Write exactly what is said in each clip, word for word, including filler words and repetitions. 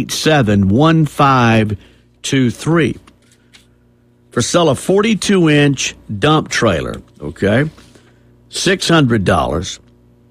eight seven, one five two three. For sale, a forty-two inch dump trailer, okay? six hundred dollars.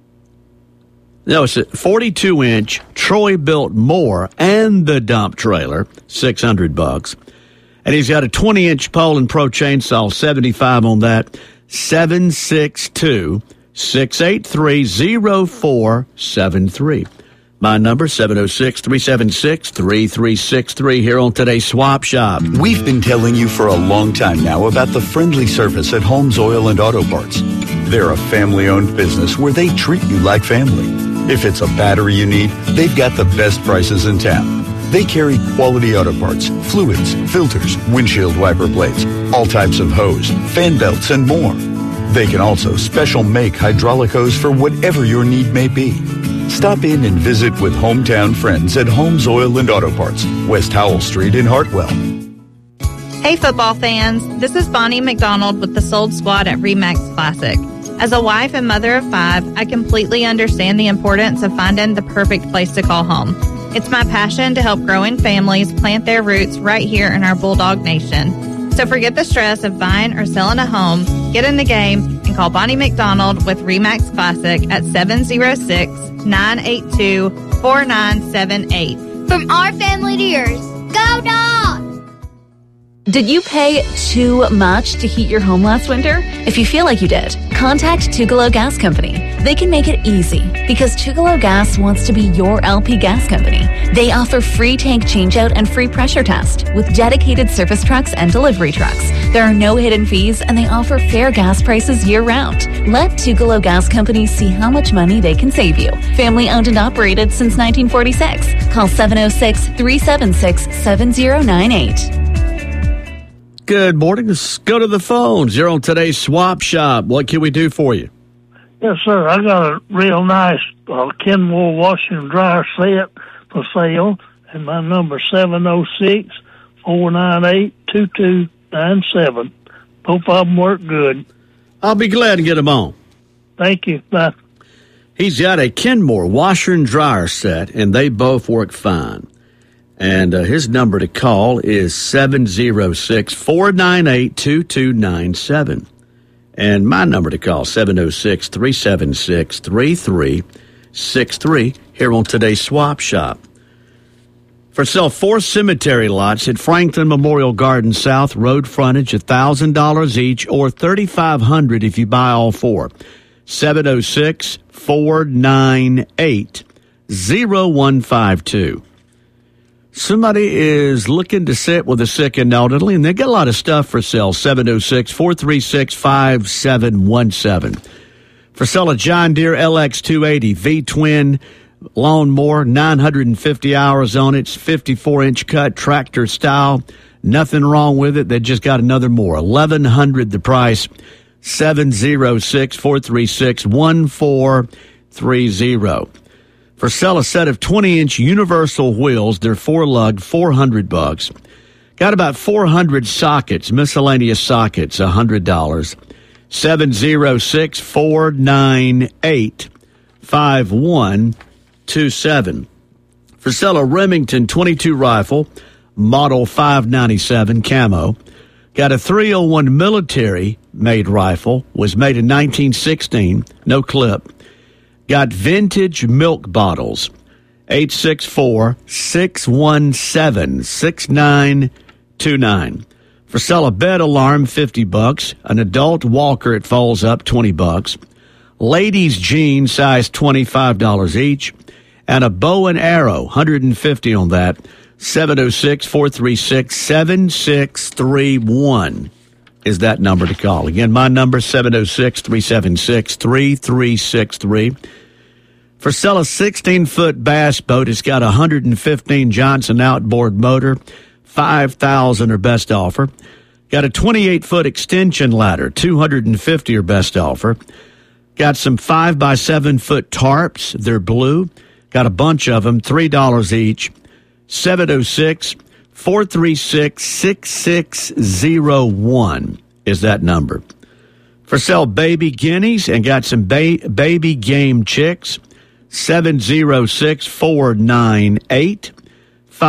No, it's a forty-two inch Troy-built mower and the dump trailer, six hundred bucks. And he's got a twenty inch Poland Pro chainsaw, seventy-five on that, seven six two, six eight three, zero four seven three. My number, seven oh six, three seven six, three three six three, here on today's Swap Shop. We've been telling you for a long time now about the friendly service at Holmes Oil and Auto Parts. They're a family-owned business where they treat you like family. If it's a battery you need, they've got the best prices in town. They carry quality auto parts, fluids, filters, windshield wiper blades, all types of hose, fan belts, and more. They can also special make hydraulic hose for whatever your need may be. Stop in and visit with hometown friends at Holmes Oil and Auto Parts, West Howell Street in Hartwell. Hey football fans, this is Bonnie McDonald with the Sold Squad at RE/MAX Classic. As a wife and mother of five, I completely understand the importance of finding the perfect place to call home. It's my passion to help growing families plant their roots right here in our Bulldog Nation. So forget the stress of buying or selling a home, get in the game, and call Bonnie McDonald with RE/MAX Classic at seven oh six, nine eight two, four nine seven eight. From our family to yours, go Dogs! Did you pay too much to heat your home last winter? If you feel like you did, contact Tugalo Gas Company. They can make it easy because Tugalo Gas wants to be your L P gas company. They offer free tank changeout and free pressure test with dedicated service trucks and delivery trucks. There are no hidden fees and they offer fair gas prices year-round. Let Tugalo Gas Company see how much money they can save you. Family owned and operated since nineteen forty-six. Call seven oh six, three seven six, seven oh nine eight. Good morning. Let's go to the phones. You're on today's Swap Shop. What can we do for you? Yes, sir. I got a real nice uh, Kenmore washer and dryer set for sale, and my number seven oh six, four nine eight, two two nine seven. Both of them work good. I'll be glad to get them on. Thank you. Bye. He's got a Kenmore washer and dryer set, and they both work fine. And uh, his number to call is seven oh six, four nine eight, two two nine seven. And my number to call, seven oh six, three seven six, three three six three, here on today's Swap Shop. For sale, four cemetery lots at Franklin Memorial Garden South, road frontage, one thousand dollars each, or three thousand five hundred dollars if you buy all four. seven oh six, four nine eight, oh one five two. Somebody is looking to sit with a sick and elderly, and they got a lot of stuff for sale. seven oh six, four three six, five seven one seven. For sale, a John Deere L X two eighty V-twin lawnmower, nine hundred fifty hours on it. It's fifty-four inch cut, tractor style. Nothing wrong with it. They just got another more. eleven hundred dollars the price. seven oh six, four three six, one four three zero. For sale, a set of twenty inch universal wheels. They're four-lugged, four hundred bucks. Got about four hundred sockets, miscellaneous sockets, one hundred dollars. seven oh six, four nine eight, five one two seven. For sale, a Remington twenty-two rifle, model five ninety-seven camo. Got a three oh one military-made rifle, was made in nineteen sixteen, no clip. Got vintage milk bottles, eight six four, six one seven, six nine two nine. For sale, a bed alarm, fifty bucks. An adult walker, it folds up, twenty bucks. Ladies jeans, size twenty-five dollars each. And a bow and arrow, one hundred fifty on that. seven oh six, four three six, seven six three one is that number to call. Again, my number, seven oh six, three seven six, three three six three. For sale, a sixteen-foot bass boat. It's got a one hundred fifteen Johnson outboard motor, five thousand dollars or best offer. Got a twenty-eight foot extension ladder, two hundred fifty dollars or best offer. Got some five by seven foot tarps. They're blue. Got a bunch of them, three dollars each. seven oh six, four three six, six six oh one is that number. For sale, baby guineas, and got some ba- baby game chicks. seven oh six, four nine eight,